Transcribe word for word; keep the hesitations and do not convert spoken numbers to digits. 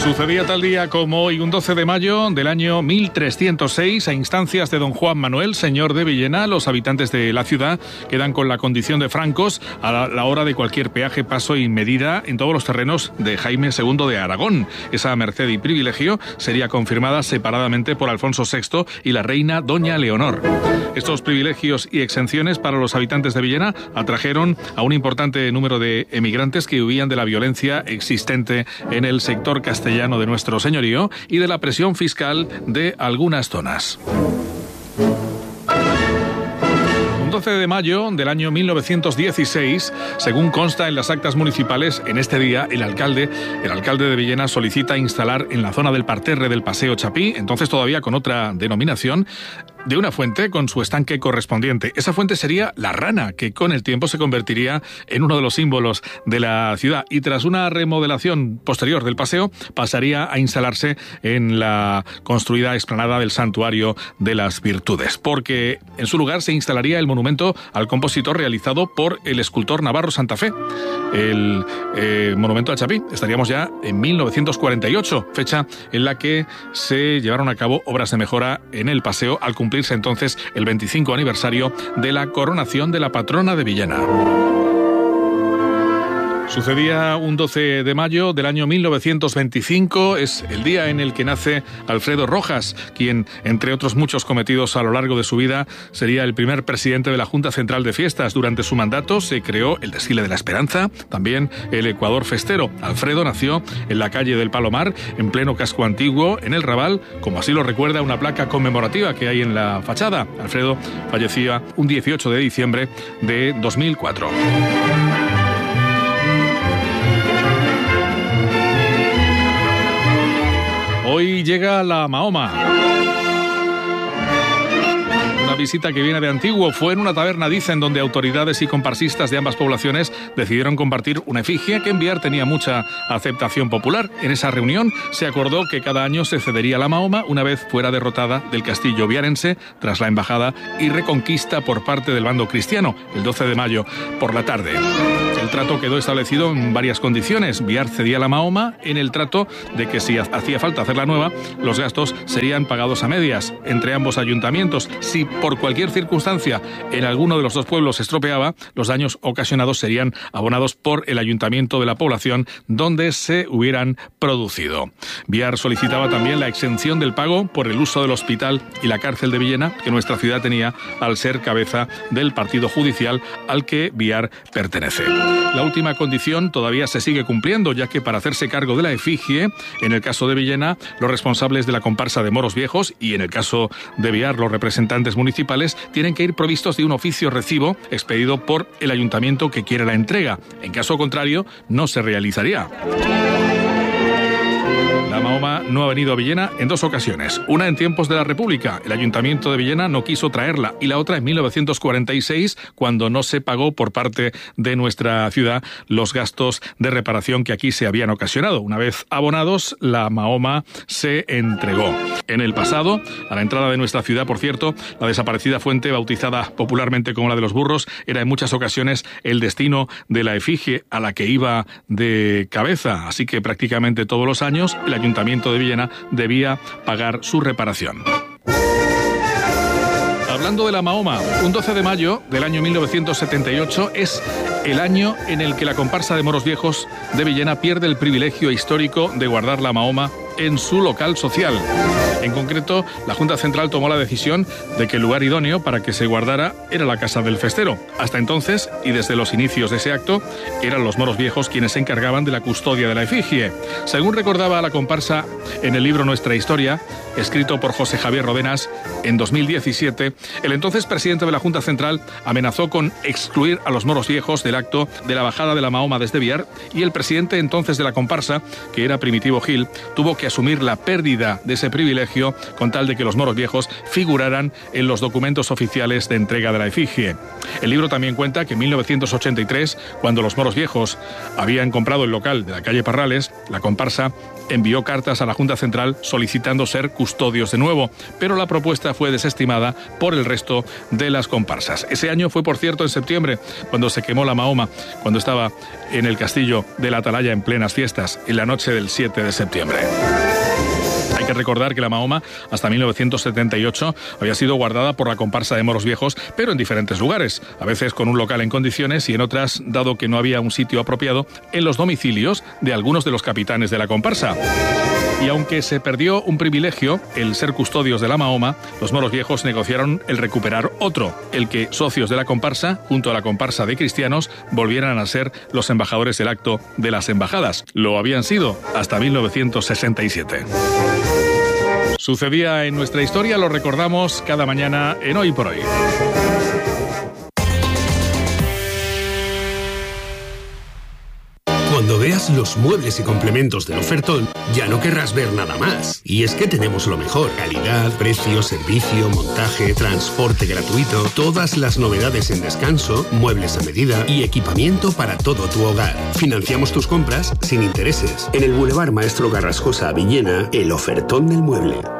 Sucedía tal día como hoy, un doce de mayo del año mil trescientos seis, a instancias de don Juan Manuel, señor de Villena, los habitantes de la ciudad quedan con la condición de francos a la hora de cualquier peaje, paso y medida en todos los terrenos de Jaime segundo de Aragón. Esa merced y privilegio sería confirmada separadamente por Alfonso sexto y la reina doña Leonor. Estos privilegios y exenciones para los habitantes de Villena atrajeron a un importante número de emigrantes que huían de la violencia existente en el sector castellano de nuestro señorío y de la presión fiscal de algunas zonas. doce de mayo del año mil novecientos dieciséis, según consta en las actas municipales, en este día el alcalde, el alcalde de Villena solicita instalar en la zona del parterre del Paseo Chapí, entonces todavía con otra denominación, de una fuente con su estanque correspondiente. Esa fuente sería la Rana, que con el tiempo se convertiría en uno de los símbolos de la ciudad y tras una remodelación posterior del paseo pasaría a instalarse en la construida explanada del Santuario de las Virtudes, porque en su lugar se instalaría el monumento al compositor realizado por el escultor navarro Santa Fe, el eh, monumento al Chapí. Estaríamos ya en mil novecientos cuarenta y ocho, fecha en la que se llevaron a cabo obras de mejora en el paseo al cumplir entonces el veinticinco aniversario de la coronación de la patrona de Villena. Sucedía un doce de mayo del año mil novecientos veinticinco, es el día en el que nace Alfredo Rojas, quien, entre otros muchos cometidos a lo largo de su vida, sería el primer presidente de la Junta Central de Fiestas. Durante su mandato se creó el Desfile de la Esperanza, también el Ecuador Festero. Alfredo nació en la calle del Palomar, en pleno casco antiguo, en el Raval, como así lo recuerda una placa conmemorativa que hay en la fachada. Alfredo fallecía un dieciocho de diciembre de dos mil cuatro. Hoy llega la Mahoma. Una visita que viene de antiguo. Fue en una taberna, dicen, donde autoridades y comparsistas de ambas poblaciones decidieron compartir una efigie que en Biar tenía mucha aceptación popular. En esa reunión se acordó que cada año se cedería la Mahoma una vez fuera derrotada del castillo viarense tras la embajada y reconquista por parte del bando cristiano, el doce de mayo por la tarde. El trato quedó establecido en varias condiciones. Biar cedía la Mahoma en el trato de que si hacía falta hacer la nueva, los gastos serían pagados a medias entre ambos ayuntamientos. Si por cualquier circunstancia en alguno de los dos pueblos se estropeaba, los daños ocasionados serían abonados por el ayuntamiento de la población donde se hubieran producido. Biar solicitaba también la exención del pago por el uso del hospital y la cárcel de Villena que nuestra ciudad tenía al ser cabeza del partido judicial al que Biar pertenece. La última condición todavía se sigue cumpliendo, ya que para hacerse cargo de la efigie, en el caso de Villena, los responsables de la comparsa de moros viejos y en el caso de Biar, los representantes municipales, tienen que ir provistos de un oficio recibo expedido por el ayuntamiento que quiere la entrega. En caso contrario, no se realizaría. La Mahoma no ha venido a Villena en dos ocasiones. Una en tiempos de la República. El Ayuntamiento de Villena no quiso traerla. Y la otra en mil novecientos cuarenta y seis, cuando no se pagó por parte de nuestra ciudad los gastos de reparación que aquí se habían ocasionado. Una vez abonados, la Mahoma se entregó. En el pasado, a la entrada de nuestra ciudad, por cierto, la desaparecida fuente, bautizada popularmente como la de los burros, era en muchas ocasiones el destino de la efigie a la que iba de cabeza. Así que prácticamente todos los años el Ayuntamiento de Villena debía pagar su reparación. Hablando de la Mahoma, un doce de mayo del año mil novecientos setenta y ocho es el año en el que la comparsa de moros viejos de Villena pierde el privilegio histórico de guardar la Mahoma en su local social. En concreto, la Junta Central tomó la decisión de que el lugar idóneo para que se guardara era la Casa del Festero. Hasta entonces, y desde los inicios de ese acto, eran los moros viejos quienes se encargaban de la custodia de la efigie. Según recordaba la comparsa en el libro Nuestra Historia, escrito por José Javier Rodenas en dos mil diecisiete, el entonces presidente de la Junta Central amenazó con excluir a los moros viejos del acto de la bajada de la Mahoma desde Biar y el presidente entonces de la comparsa, que era Primitivo Gil, tuvo que que asumir la pérdida de ese privilegio con tal de que los moros viejos figuraran en los documentos oficiales de entrega de la efigie. El libro también cuenta que en mil novecientos ochenta y tres, cuando los moros viejos habían comprado el local de la calle Parrales, la comparsa envió cartas a la Junta Central solicitando ser custodios de nuevo, pero la propuesta fue desestimada por el resto de las comparsas. Ese año fue, por cierto, en septiembre, cuando se quemó la Mahoma, cuando estaba en el castillo de la Atalaya en plenas fiestas, en la noche del siete de septiembre. Hay que recordar que la Mahoma, hasta mil novecientos setenta y ocho, había sido guardada por la comparsa de moros viejos, pero en diferentes lugares, a veces con un local en condiciones y en otras, dado que no había un sitio apropiado, en los domicilios de algunos de los capitanes de la comparsa. Y aunque se perdió un privilegio, el ser custodios de la Mahoma, los moros viejos negociaron el recuperar otro, el que socios de la comparsa, junto a la comparsa de cristianos, volvieran a ser los embajadores del acto de las embajadas. Lo habían sido hasta mil novecientos sesenta y siete. Sucedía en nuestra historia, lo recordamos cada mañana en Hoy por Hoy. Cuando veas los muebles y complementos del ofertón, ya no querrás ver nada más. Y es que tenemos lo mejor: calidad, precio, servicio, montaje, transporte gratuito, todas las novedades en descanso, muebles a medida y equipamiento para todo tu hogar. Financiamos tus compras sin intereses. En el Boulevard Maestro Garrascosa, Villena, el ofertón del mueble.